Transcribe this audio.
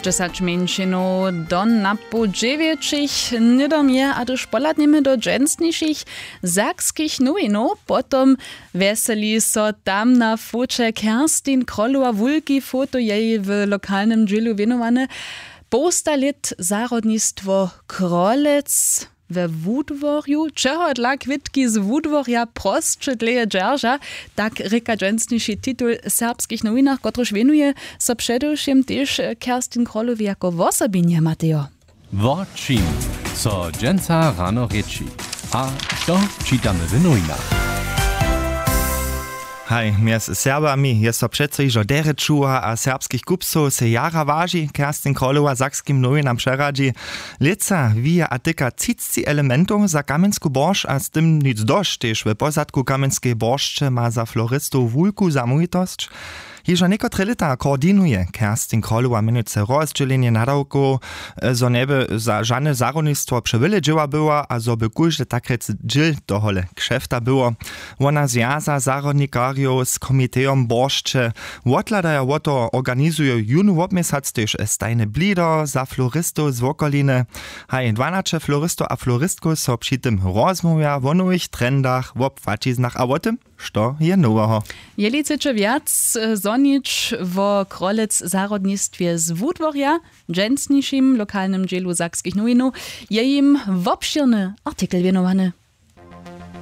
10 menšinov do napo 9 nidom je, a dož poladnimy do dżęsniejszych zakskich nowinów. Potom weseli so tam na foče Kerstin Krolowa-Wulki, foto jej w lokalnym dżilu wienowane. Posta lit zarodnictwo Krolec we Wudworju, czego dla kwitki z Wudworja prostsze tleje dzierża, tak ryka dżęsniejszy tytuł serbskich nowinach, kotruż wienuje so przedewším też Kerstin Krolowi jako wosobinie, Mateo. Wortschim, co dżęca rano rieči. A to czytamy w nowinach. Hej, mjez Serbami je so přece ižo derečuha a serbskich kupcov se jara váži. Kerstin Krolowa Sakskim nowinam přeradži. Lica vija a tyka cicci elementov za Kamensku boršč a s tym nic dość, tež v posadku Kamenskej boršče ma za floristov wulku zamujitosť. Hižo niekotre lita koordinuje Kerstin Krolowa minúce rozdzielenie nadawków, zo nebe za žane zarodnictwo przewyle dzieła była, a zo by kujże tak rec dżil dohole kšefta było. Ona zjaza zarodnikariów z komiteom boršče, odladaja oto organizują junu obmiesac też stajne blido za floristów z okoliny. Haj, 12 floristów a floristków so przy tym rozmówia o nowych trendach, o płaciznach, a o tym, što je nowego. Jeli chcecie wiac zonić w Krolec zarodnictwie z Wudworja, dżęsniejszym lokalnym dżilu zakskich nowinów, je im obširny artykel wienowany.